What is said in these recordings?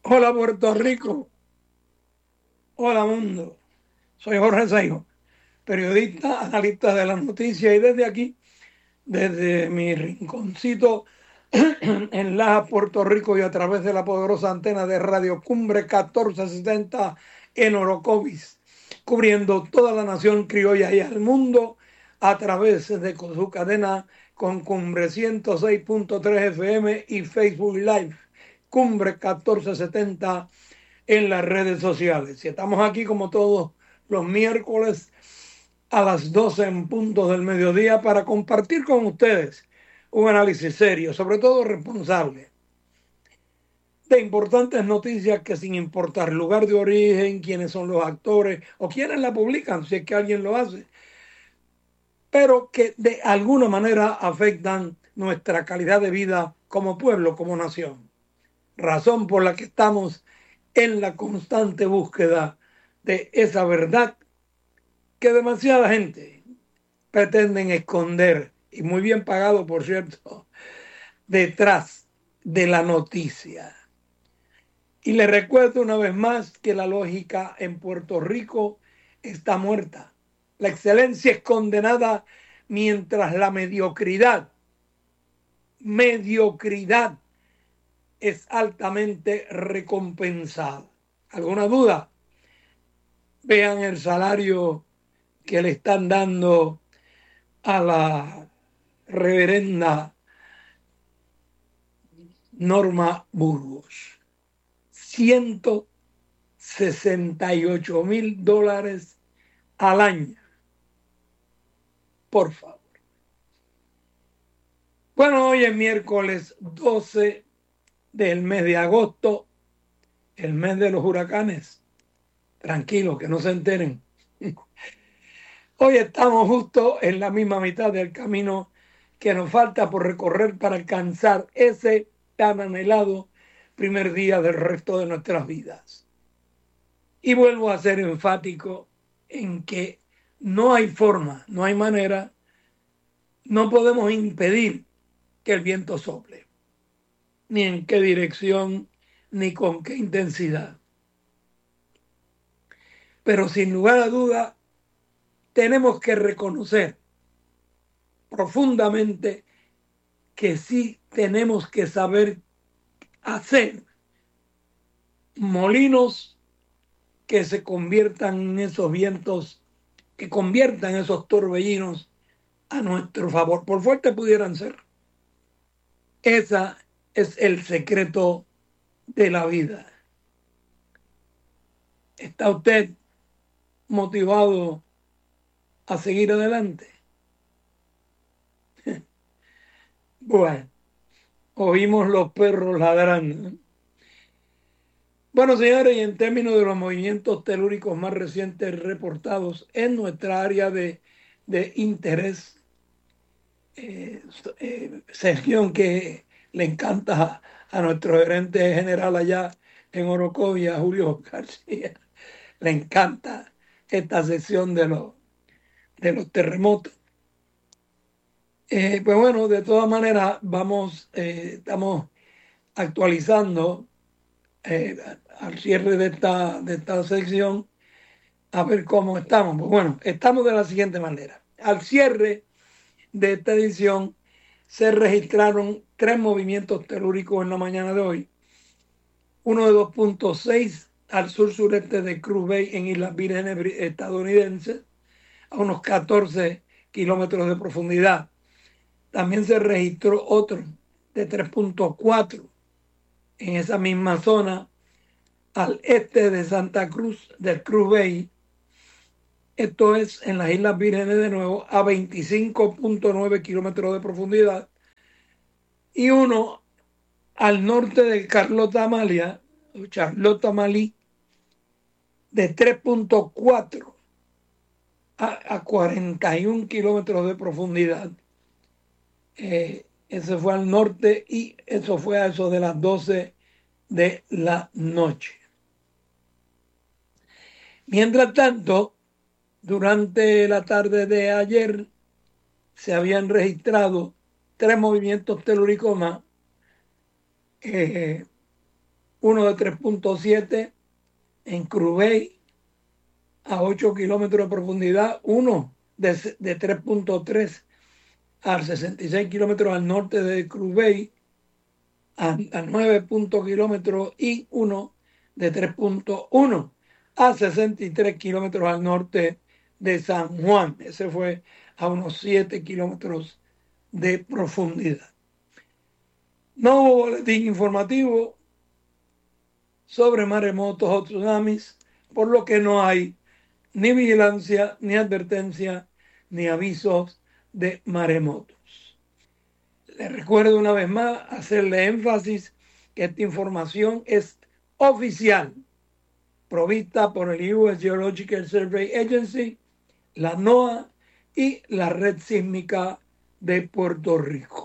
Hola Puerto Rico, hola mundo. Soy Jorge Saijo, periodista, analista de las noticias y desde aquí, desde mi rinconcito en Laja, Puerto Rico y a través de la poderosa antena de Radio Cumbre 1470 en Orocovis, cubriendo toda la nación criolla y al mundo a través de su cadena con Cumbre 106.3 FM y Facebook Live, Cumbre 1470 en las redes sociales. Y estamos aquí como todos los miércoles a las 12 en punto del mediodía para compartir con ustedes un análisis serio, sobre todo responsable, de importantes noticias que sin importar lugar de origen, quiénes son los actores o quiénes la publican, si es que alguien lo hace, pero que de alguna manera afectan nuestra calidad de vida como pueblo, como nación. Razón por la que estamos en la constante búsqueda de esa verdad que demasiada gente pretenden esconder, y muy bien pagado, por cierto, detrás de la noticia. Y les recuerdo una vez más que la lógica en Puerto Rico está muerta. La excelencia es condenada mientras la mediocridad es altamente recompensada. ¿Alguna duda? Vean el salario que le están dando a la reverenda Norma Burgos. $168,000 al año, por favor. Bueno, hoy es miércoles 12 del mes de agosto, el mes de los huracanes. Tranquilos, que no se enteren. Hoy estamos justo en la misma mitad del camino que nos falta por recorrer para alcanzar ese tan anhelado primer día del resto de nuestras vidas. Y vuelvo a ser enfático en que no hay forma, no hay manera, no podemos impedir que el viento sople, ni en qué dirección, ni con qué intensidad. Pero sin lugar a duda, tenemos que reconocer profundamente que sí tenemos que saber hacer molinos que se conviertan en esos vientos, que conviertan esos torbellinos a nuestro favor, por fuerte pudieran ser. Ese es el secreto de la vida. ¿Está usted motivado a seguir adelante? Bueno, oímos los perros ladrando. Bueno, señores, y en términos de los movimientos telúricos más recientes reportados en nuestra área de interés, sección que le encanta a nuestro gerente general allá en Orocovia, Julio García, le encanta esta sección de los terremotos. Pues bueno, de todas maneras, estamos actualizando eh, al cierre de esta sección a ver cómo estamos. Pues bueno, estamos de la siguiente manera. Al cierre de esta edición se registraron 3 movimientos telúricos en la mañana de hoy. Uno de 2,6 al sur-sureste de Cruz Bay en Islas Vírgenes estadounidenses, a unos 14 kilómetros de profundidad. También se registró otro de 3,4 en esa misma zona al este de Santa Cruz, del Cruz Bay. Esto es en las Islas Vírgenes de nuevo, a 25,9 kilómetros de profundidad. Y uno al norte de Carlota Amalia, o Charlotte Amalie, de 3,4 a 41 kilómetros de profundidad. Ese fue al norte y eso fue a eso de las 12 de la noche. Mientras tanto, durante la tarde de ayer se habían registrado 3 movimientos telúricos más, uno de 3.7 en Cruz Bay a 8 kilómetros de profundidad, uno de 3.3 a 66 kilómetros al norte de Cruz Bay a 9 kilómetros y uno de 3.1 a 63 kilómetros al norte de San Juan. Ese fue a unos 7 kilómetros de profundidad. No hubo boletín informativo sobre maremotos o tsunamis, por lo que no hay ni vigilancia, ni advertencia, ni avisos de maremotos. Les recuerdo una vez más, hacerle énfasis que esta información es oficial, provista por el US Geological Survey Agency, la NOAA y la Red Sísmica de Puerto Rico.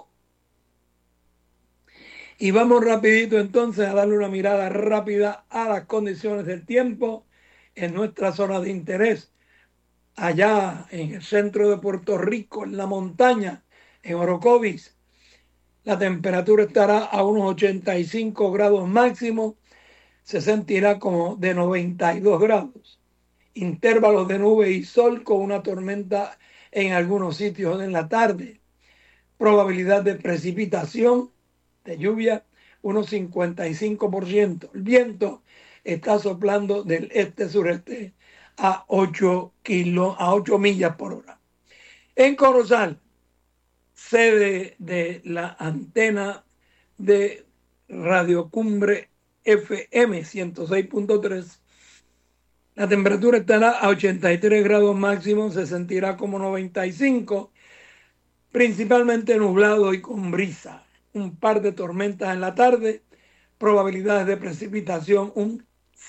Y vamos rapidito entonces a darle una mirada rápida a las condiciones del tiempo en nuestra zona de interés. Allá en el centro de Puerto Rico, en la montaña, en Orocovis, la temperatura estará a unos 85 grados máximo, se sentirá como de 92 grados. Intervalos de nube y sol con una tormenta en algunos sitios en la tarde. Probabilidad de precipitación, de lluvia, unos 55%. El viento está soplando del este-sureste a 8 millas por hora. En Corozal, sede de la antena de Radio Cumbre FM 106.3, la temperatura estará a 83 grados máximo, se sentirá como 95, principalmente nublado y con brisa. Un par de tormentas en la tarde, probabilidades de precipitación un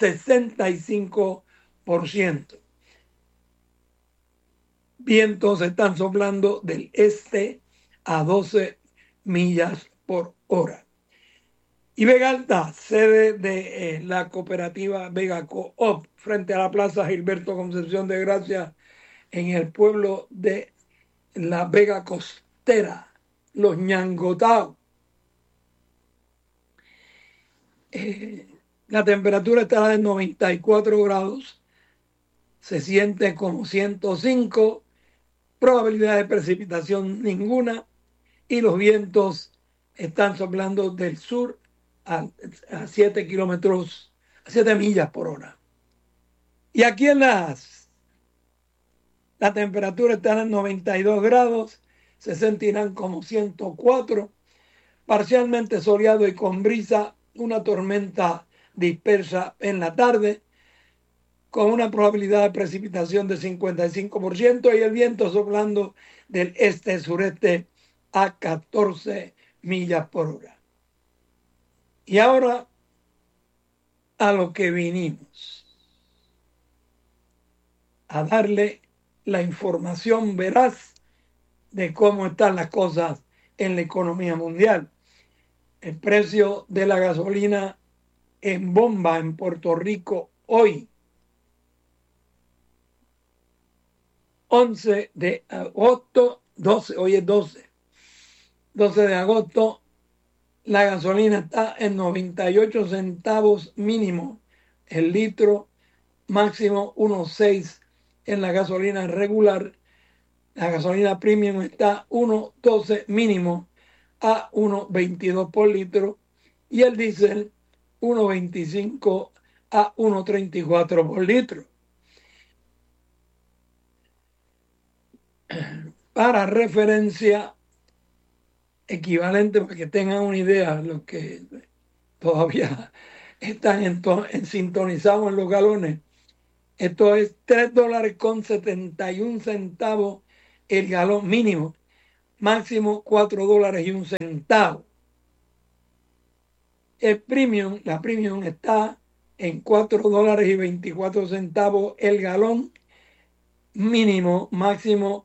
65%. Vientos están soplando del este a 12 millas por hora. Y Vega Alta, sede de la cooperativa Vega Coop, frente a la Plaza Gilberto Concepción de Gracia, en el pueblo de la Vega Costera, Los Ñangotaos. La temperatura estará de 94 grados, se siente como 105, probabilidad de precipitación ninguna, y los vientos están soplando del sur a 7 kilómetros, a 7 millas por hora. Y aquí en la temperatura estará en 92 grados, se sentirán como 104, parcialmente soleado y con brisa, una tormenta dispersa en la tarde, con una probabilidad de precipitación de 55% y el viento soplando del este-sureste a 14 millas por hora. Y ahora a lo que vinimos, a darle la información veraz de cómo están las cosas en la economía mundial. El precio de la gasolina en bomba en Puerto Rico hoy, 11 de agosto, 12, hoy es 12 de agosto, la gasolina está en 98 centavos mínimo el litro, máximo 1.6 en la gasolina regular. La gasolina premium está 1.12 mínimo a 1.22 por litro y el diésel 1.25 a 1.34 por litro. Para referencia equivalente, para que tengan una idea, los que todavía están sintonizados en los galones, esto es $3.71 el galón mínimo, máximo $4.01. El premium, la premium está en $4.24 el galón mínimo, máximo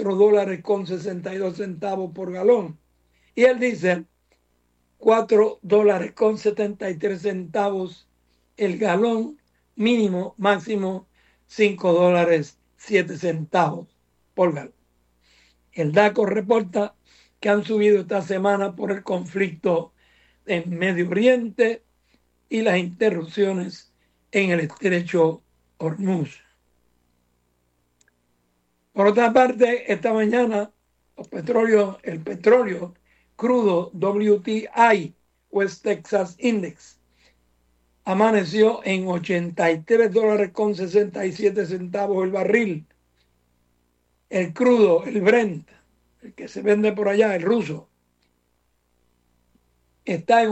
$4.62 por galón. Y el diésel, $4.73 el galón mínimo, máximo $5.07 por galón. El DACO reporta que han subido esta semana por el conflicto en Medio Oriente y las interrupciones en el estrecho Hormuz. Por otra parte, esta mañana el petróleo crudo WTI, West Texas Index, amaneció en $83.67 el barril. El crudo, el Brent, el que se vende por allá, el ruso, está en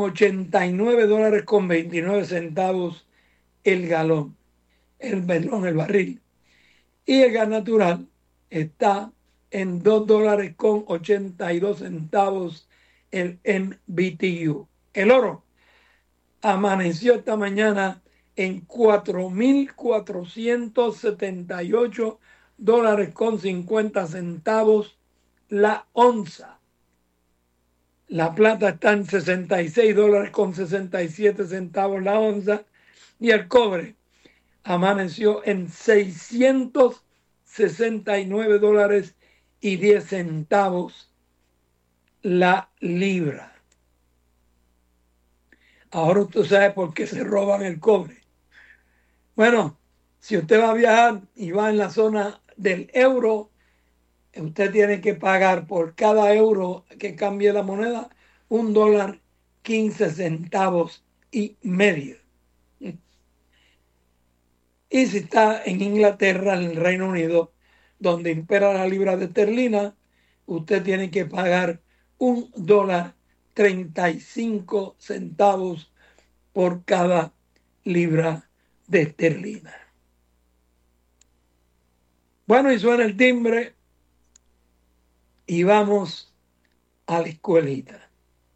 $89.29 el galón, el barril. Y el gas natural está en $2.82 el MBTU. El oro amaneció esta mañana en $4.478.50 la onza. La plata está en $66.67 la onza y el cobre amaneció en $669.10 la libra. Ahora usted sabe por qué se roban el cobre. Bueno, si usted va a viajar y va en la zona del euro, usted tiene que pagar por cada euro que cambie la moneda $1.15 Y si está en Inglaterra, en el Reino Unido, donde impera la libra de esterlina, usted tiene que pagar $1.35 por cada libra de esterlina. Bueno, y suena el timbre y vamos a la escuelita.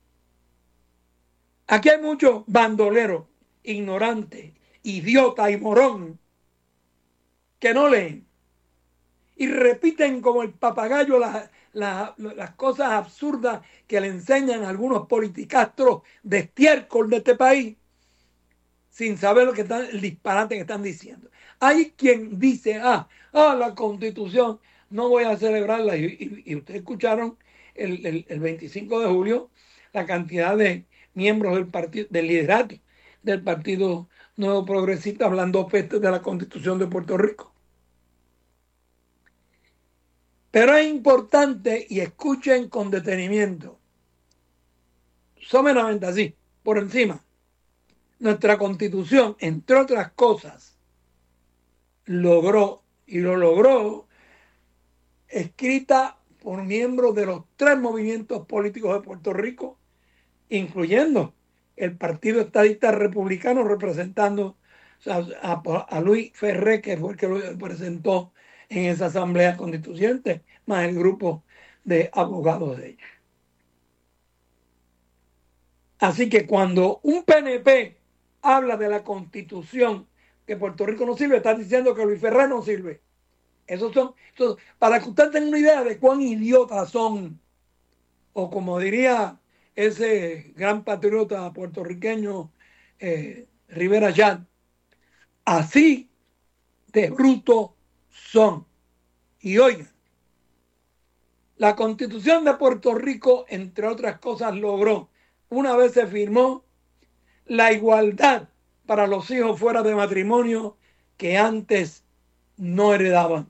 Aquí hay muchos bandoleros, ignorantes, idiota y morón que no leen y repiten como el papagayo las cosas absurdas que le enseñan algunos politicastros de estiércol de este país sin saber el disparate que están diciendo. Hay quien dice, la Constitución, no voy a celebrarla. Y ustedes escucharon el 25 de julio la cantidad de miembros del liderato del Partido Nuevo Progresista hablando peste de la Constitución de Puerto Rico. Pero es importante, y escuchen con detenimiento, someramente así, por encima, nuestra Constitución, entre otras cosas, logró escrita por miembros de los 3 movimientos políticos de Puerto Rico, incluyendo el Partido Estadista Republicano, representando a Luis Ferré, que fue el que lo presentó en esa asamblea constituyente, más el grupo de abogados de ella. Así que cuando un PNP habla de la Constitución, que Puerto Rico no sirve, está diciendo que Luis Ferré no sirve. Para que ustedes tengan una idea de cuán idiotas son, o como diría ese gran patriota puertorriqueño Rivera Chat, así de bruto son. Y oigan, la Constitución de Puerto Rico, entre otras cosas, logró, una vez se firmó, la igualdad para los hijos fuera de matrimonio que antes no heredaban.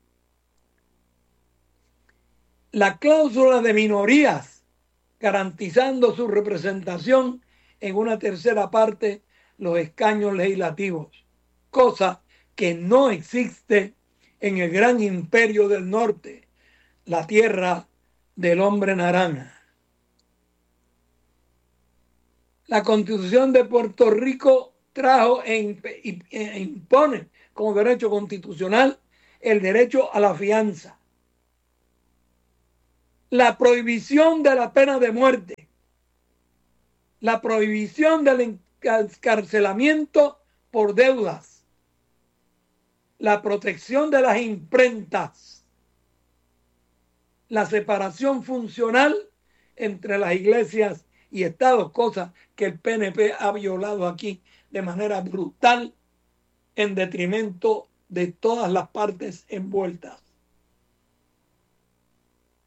La cláusula de minorías, garantizando su representación en una tercera parte los escaños legislativos, cosa que no existe en el gran imperio del norte, la tierra del hombre naranja. La Constitución de Puerto Rico trajo e impone como derecho constitucional el derecho a la fianza, la prohibición de la pena de muerte, la prohibición del encarcelamiento por deudas, la protección de las imprentas, la separación funcional entre las iglesias y estados, cosa que el PNP ha violado aquí de manera brutal en detrimento de todas las partes envueltas.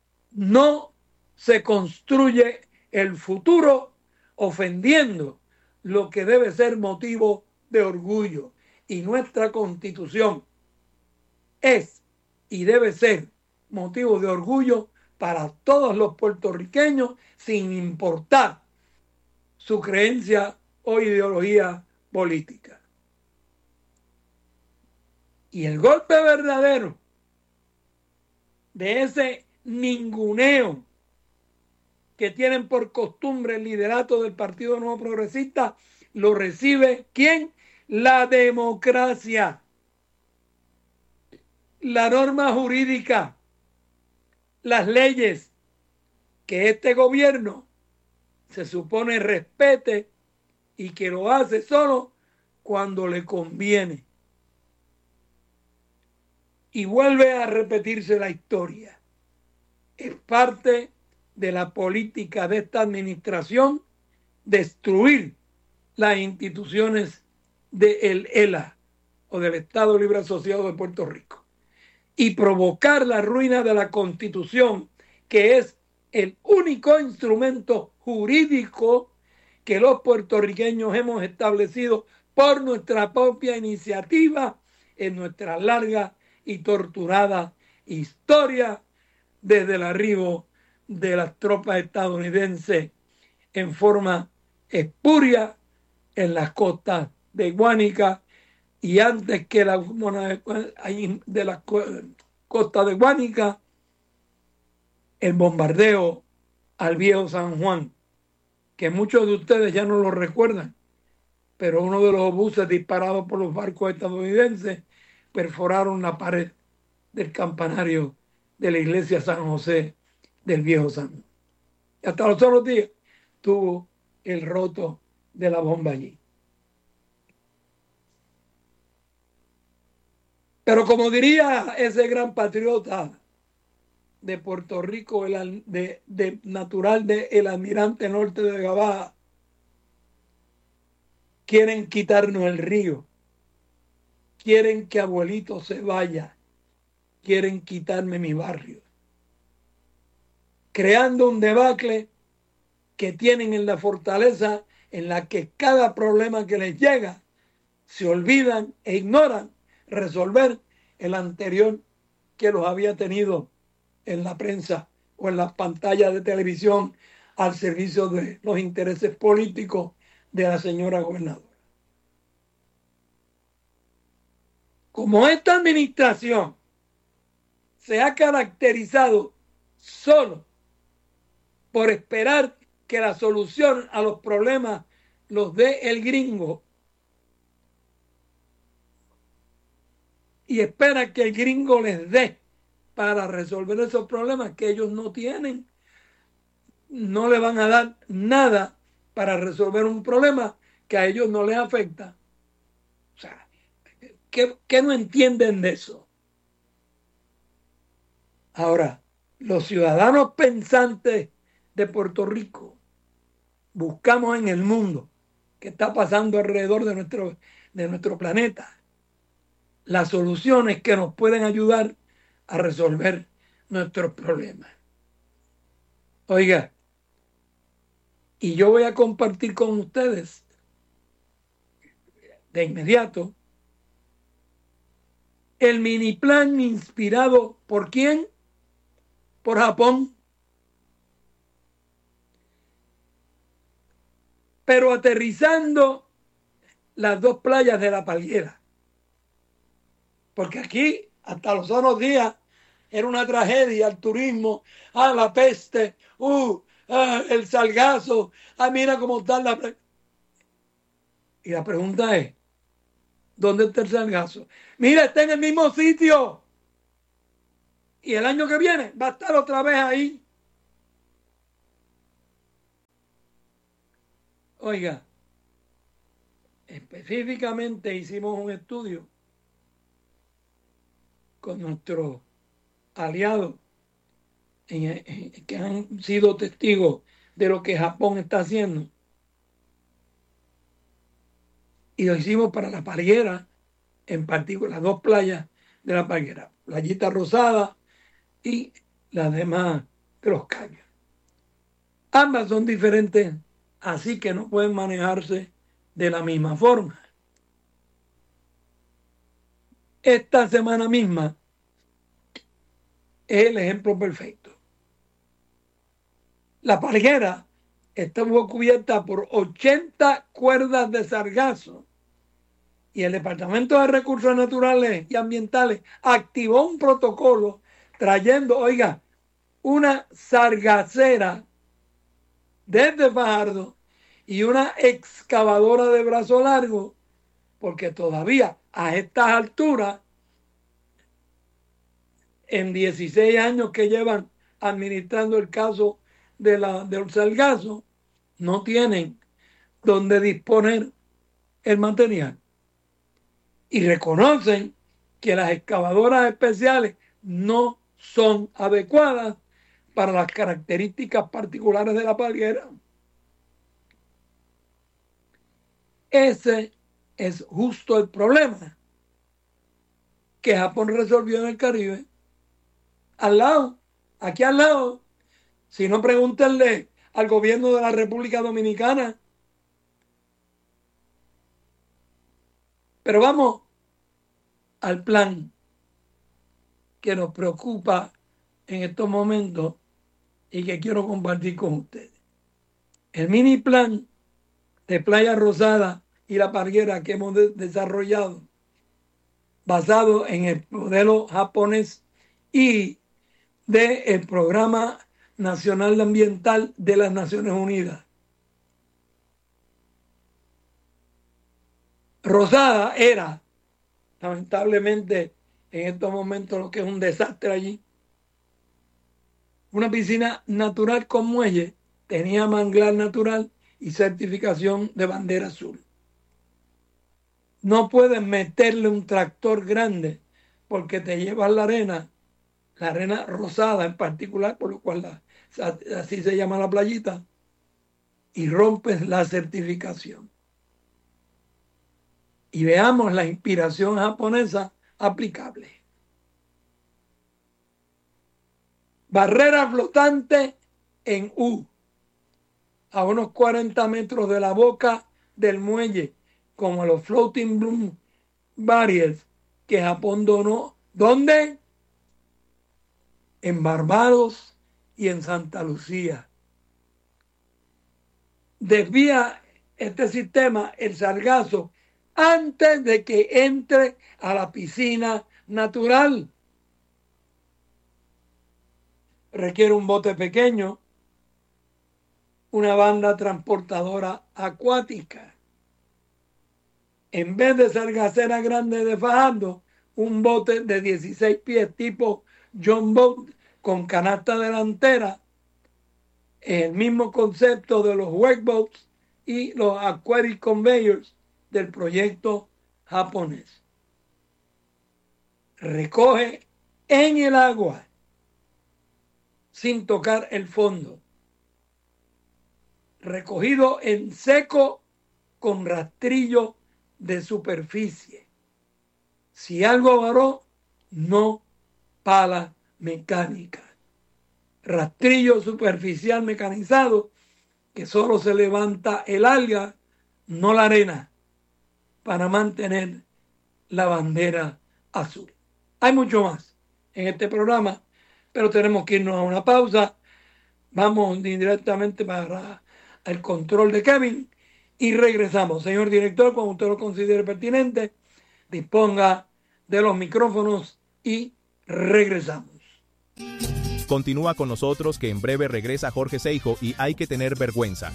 No se construye el futuro ofendiendo lo que debe ser motivo de orgullo. Y nuestra Constitución es y debe ser motivo de orgullo para todos los puertorriqueños, sin importar su creencia o ideología política. Y el golpe verdadero de ese ninguneo que tienen por costumbre el liderato del Partido Nuevo Progresista lo recibe ¿quién? La democracia, la norma jurídica, las leyes que este gobierno se supone respete y que lo hace solo cuando le conviene. Y vuelve a repetirse la historia. Es parte de la política de esta administración destruir las instituciones del ELA o del Estado Libre Asociado de Puerto Rico y provocar la ruina de la Constitución, que es el único instrumento jurídico que los puertorriqueños hemos establecido por nuestra propia iniciativa en nuestra larga y torturada historia desde el arribo de las tropas estadounidenses en forma espuria en las costas de Guánica y antes que de las costas de Guánica el bombardeo al viejo San Juan, que muchos de ustedes ya no lo recuerdan, pero uno de los obuses disparados por los barcos estadounidenses perforaron la pared del campanario de la iglesia San José del viejo San Juan. Y hasta los otros días tuvo el roto de la bomba allí. Pero como diría ese gran patriota de Puerto Rico, natural de el Almirante Norte de Gabá, quieren quitarnos el río, quieren que abuelito se vaya, quieren quitarme mi barrio, creando un debacle que tienen en la fortaleza en la que cada problema que les llega se olvidan e ignoran resolver el anterior que los había tenido en la prensa o en las pantallas de televisión al servicio de los intereses políticos de la señora gobernadora. Como esta administración se ha caracterizado solo por esperar que la solución a los problemas los dé el gringo y espera que el gringo les dé para resolver esos problemas que ellos no tienen, no le van a dar nada para resolver un problema que a ellos no les afecta. O sea, ¿qué no entienden de eso? Ahora, los ciudadanos pensantes de Puerto Rico buscamos en el mundo que está pasando alrededor de nuestro planeta las soluciones que nos pueden ayudar a resolver nuestros problemas. Oiga, y yo voy a compartir con ustedes de inmediato el mini plan inspirado ¿por quién? Por Japón. Pero aterrizando las dos playas de La Palguera. Porque aquí, hasta los otros días, era una tragedia el turismo, la peste, el sargazo, mira cómo está la... Y la pregunta es, ¿dónde está el sargazo? Mira, está en el mismo sitio. Y el año que viene va a estar otra vez ahí. Oiga, específicamente hicimos un estudio con nuestros aliados que han sido testigos de lo que Japón está haciendo. Y lo hicimos para La Palguera, en particular, las dos playas de La Palguera, Playita Rosada y las demás de Los Caños. Ambas son diferentes, así que no pueden manejarse de la misma forma. Esta semana misma es el ejemplo perfecto. La Parguera estuvo cubierta por 80 cuerdas de sargazo y el Departamento de Recursos Naturales y Ambientales activó un protocolo trayendo, oiga, una sargacera desde Fajardo y una excavadora de brazo largo, porque todavía a estas alturas, en 16 años que llevan administrando el caso del sargazo, no tienen donde disponer el material. Y reconocen que las excavadoras especiales no son adecuadas para las características particulares de la Parguera. Ese es justo el problema que Japón resolvió en el Caribe. Al lado, aquí al lado. Si no, pregúntenle al gobierno de la República Dominicana. Pero vamos al plan que nos preocupa en estos momentos y que quiero compartir con ustedes. El mini plan de Playa Rosada y La Parguera que hemos desarrollado, basado en el modelo japonés y del Programa Nacional Ambiental de las Naciones Unidas. Rosada era, lamentablemente, en estos momentos lo que es un desastre allí, una piscina natural con muelle, tenía manglar natural y certificación de bandera azul. No puedes meterle un tractor grande porque te llevas la arena rosada en particular, por lo cual así se llama la playita, y rompes la certificación. Y veamos la inspiración japonesa aplicable. Barrera flotante en U, a unos 40 metros de la boca del muelle, como los Floating Bloom Barriers que Japón donó. ¿Dónde? En Barbados y en Santa Lucía. Desvía este sistema el sargazo antes de que entre a la piscina natural. Requiere un bote pequeño, una banda transportadora acuática. En vez de sargacera grande de Fajardo, un bote de 16 pies tipo John Boat con canasta delantera, el mismo concepto de los wakeboats y los aquatic conveyors del proyecto japonés. Recoge en el agua sin tocar el fondo. Recogido en seco con rastrillo de superficie. Si algo varó, no pala mecánica. Rastrillo superficial mecanizado que solo se levanta el alga, no la arena, para mantener la bandera azul. Hay mucho más en este programa, pero tenemos que irnos a una pausa. Vamos directamente para el control de Kevin y regresamos. Señor director, cuando usted lo considere pertinente, disponga de los micrófonos y regresamos. Continúa con nosotros que en breve regresa Jorge Seijo y Hay que tener vergüenza.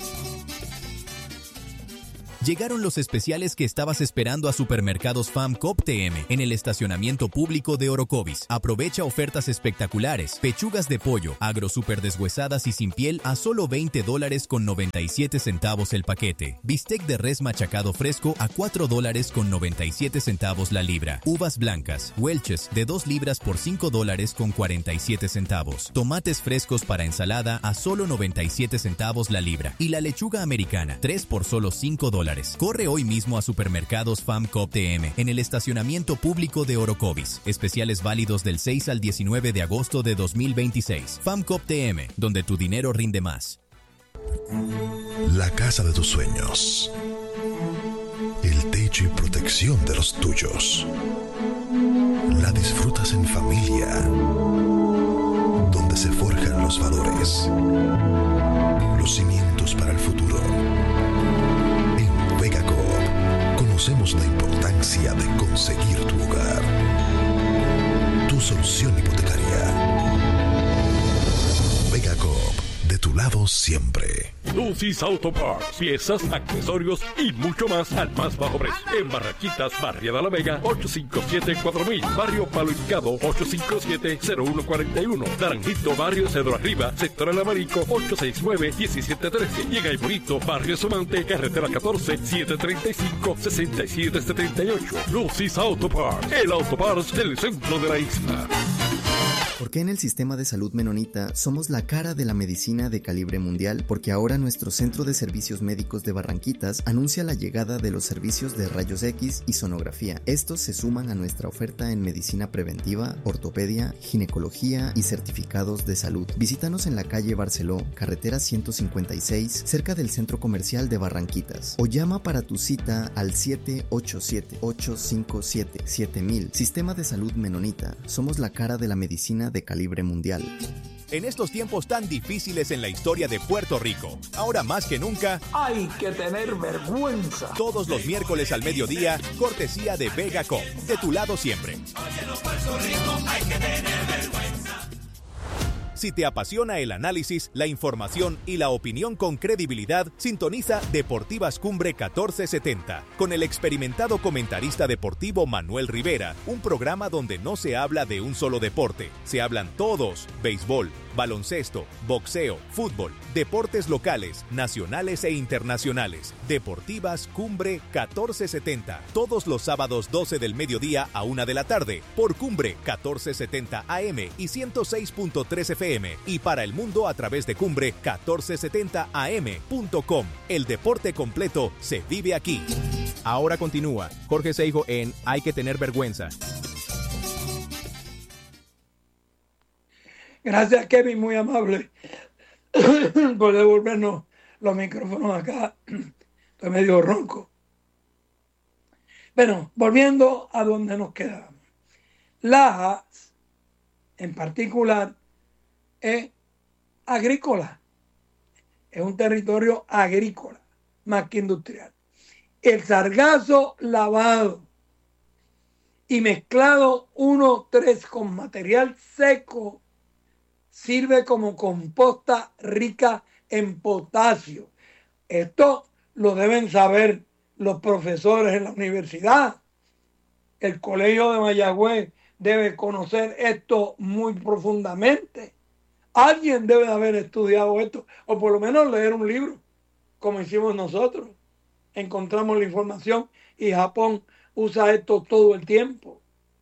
Llegaron los especiales que estabas esperando a Supermercados FAM Coop TM en el estacionamiento público de Orocovis. Aprovecha ofertas espectaculares. Pechugas de pollo, agro super deshuesadas y sin piel a solo $20.97 el paquete. Bistec de res machacado fresco a $4.97 la libra. Uvas blancas, Welches de 2 libras por $5.47. Tomates frescos para ensalada a solo 97 centavos la libra. Y la lechuga americana, 3 por solo $5. Corre hoy mismo a Supermercados FAM Coop TM en el estacionamiento público de Orocovis. Especiales válidos del 6 al 19 de agosto de 2026. FAM Coop TM, donde tu dinero rinde más. La casa de tus sueños. apoyo y protección de los tuyos. La disfrutas en familia, donde se forjan los valores, los cimientos para el futuro. En Vega Coop conocemos la importancia de conseguir tu hogar, tu solución hipotecaria. Vega Coop, de tu lado siempre. Lucy's Auto Parts, piezas, accesorios y mucho más al más bajo precio. En Barranquitas, Barrio de la Vega, 857-4000. Barrio Palo Hincado, 857-0141. Naranjito, Barrio Cedro Arriba, Sector El Amarico, 869-1713. Y en Aimonito, Barrio Somante, Carretera 14, 735-6778. Lucy's Auto Parts, el Auto Parts del centro de la isla. ¿Por qué en el sistema de salud menonita somos la cara de la medicina de calibre mundial? Porque ahora nuestro Centro de Servicios Médicos de Barranquitas anuncia la llegada de los servicios de rayos X y sonografía. Estos se suman a nuestra oferta en medicina preventiva, ortopedia, ginecología y certificados de salud. Visítanos en la calle Barceló, carretera 156, cerca del Centro Comercial de Barranquitas. O llama para tu cita al 787-857-7000. Sistema de Salud Menonita. Somos la cara de la medicina de calibre mundial. En estos tiempos tan difíciles en la historia de Puerto Rico, ahora más que nunca, Hay que tener vergüenza. todos los miércoles al mediodía, cortesía de Vega Coop, de tu lado siempre. Si te apasiona el análisis, la información y la opinión con credibilidad, sintoniza Deportivas Cumbre 1470 con el experimentado comentarista deportivo Manuel Rivera, un programa donde no se habla de un solo deporte, se hablan todos: béisbol, baloncesto, boxeo, fútbol, deportes locales, nacionales e internacionales. Deportivas Cumbre 1470, todos los sábados 12 del mediodía a 1 de la tarde, por Cumbre 1470 AM y 106.3 FM, y para el mundo a través de Cumbre 1470am.com. El deporte completo se vive aquí. Ahora continúa Jorge Seijo en Hay que tener vergüenza. Gracias, Kevin, muy amable por devolvernos los micrófonos acá. Estoy medio ronco. Bueno, volviendo a donde nos quedamos. Lajas, en particular, es agrícola. Es un territorio agrícola, más que industrial. El sargazo lavado y mezclado 1-3 con material seco sirve como composta rica en potasio. Esto lo deben saber los profesores en la universidad. El Colegio de Mayagüez debe conocer esto muy profundamente. Alguien debe de haber estudiado esto, o por lo menos leer un libro, como hicimos nosotros. Encontramos la información y Japón usa esto todo el tiempo.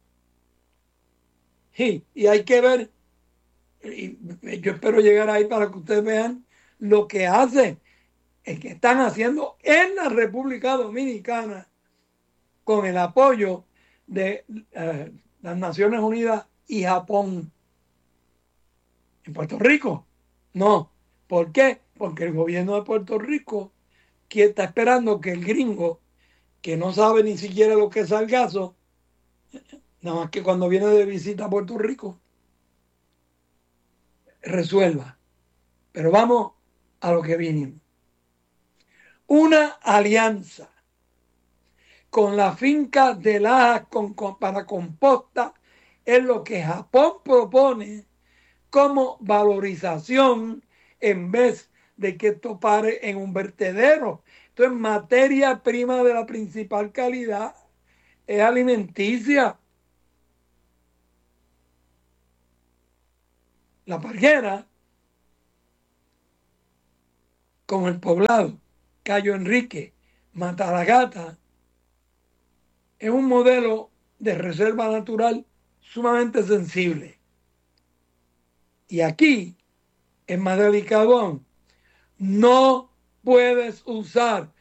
Sí, y hay que ver, y yo espero llegar ahí para que ustedes vean lo que hacen, es que están haciendo en la República Dominicana con el apoyo de las Naciones Unidas y Japón. En Puerto Rico, no. ¿Por qué? Porque el gobierno de Puerto Rico que está esperando que el gringo, que no sabe ni siquiera lo que es sargazo, nada más que cuando viene de visita a Puerto Rico, resuelva. Pero vamos a lo que vinimos. Una alianza con la finca de Lajas para composta es lo que Japón propone como valorización en vez de que esto pare en un vertedero. Esto es materia prima de la principal calidad, es alimenticia. La Parguera, con el poblado Cayo Enrique, Mataragata, es un modelo de reserva natural sumamente sensible. Y aquí es más delicado aún. No puedes usar